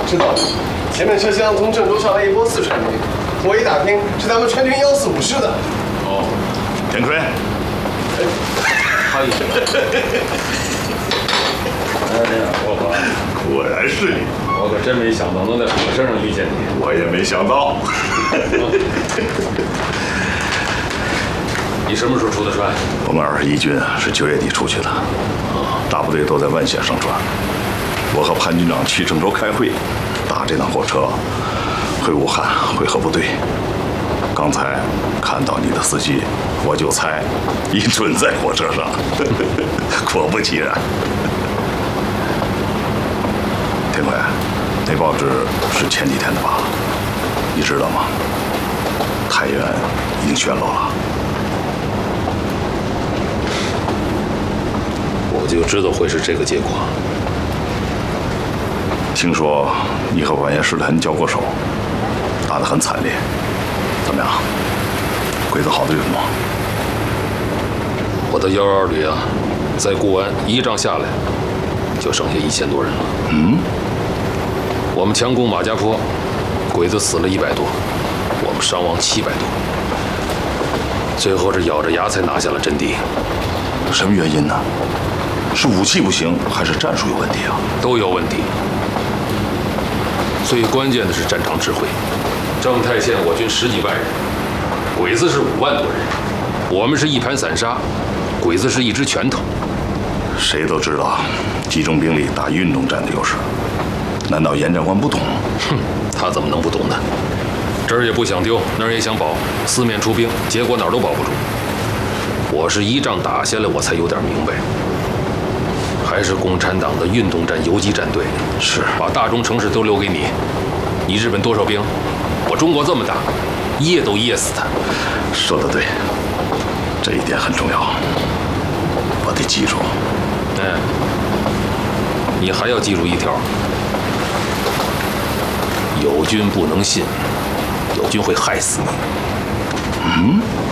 知道了。前面车厢从郑州上来一波四川兵，我一打听是他们川军145师的。 哦，田坤， 好意思。 果然是你， 我可真没想到能在火车上遇见你。 我也没想到。 你什么时候出的船？ 我们21军是9月底出去的，大部队都在万县上船。我和潘军长去郑州开会，搭这趟火车回武汉会合部队。刚才看到你的司机，我就猜你准在火车上。果不其然。田奎，那报纸是前几天的吧？你知道吗？太原已经宣落了。 我就知道会是这个结果。 听说你和完颜师团交过手，打得很惨烈，怎么样？鬼子好对付吗？ 我的112旅啊，在固安一仗下来，就剩下1000多人了。 嗯， 我们强攻马家坡，鬼子死了100多，我们伤亡700多，最后是咬着牙才拿下了阵地。 什么原因呢？是武器不行，还是战术有问题啊？ 都有问题。最关键的是战场指挥。正太县我军10几万人，鬼子是5万多人，我们是一盘散沙，鬼子是一只拳头。 谁都知道，集中兵力打运动战的优势。难道严长官不懂？ 哼，他怎么能不懂呢？这儿也不想丢，那儿也想保，四面出兵，结果哪儿都保不住。我是一仗打下来，我才有点明白。还是共产党的运动战游击战队， 是把大中城市都留给你。你日本多少兵？我中国这么大，噎都噎死他。 说得对，这一点很重要，我得记住。 你还要记住一条：友军不能信，友军会害死你。 嗯。